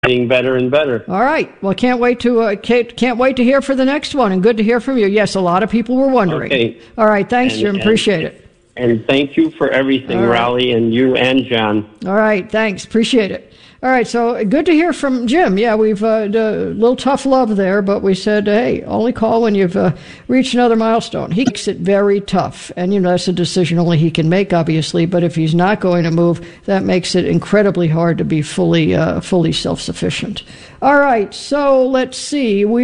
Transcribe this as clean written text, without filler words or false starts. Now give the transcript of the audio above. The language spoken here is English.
getting better and better. All right. Well, can't wait to hear for the next one, and good to hear from you. Yes, a lot of people were wondering. Okay. All right. Thanks, Jim. Appreciate it. And thank you for everything, All right. Raleigh, and you and John. All right. Thanks. Appreciate it. All right, so good to hear from Jim. Yeah, we've a little tough love there, but we said, hey, only call when you've reached another milestone. He makes it very tough, and that's a decision only he can make, obviously. But if he's not going to move, that makes it incredibly hard to be fully self-sufficient. All right, so let's see.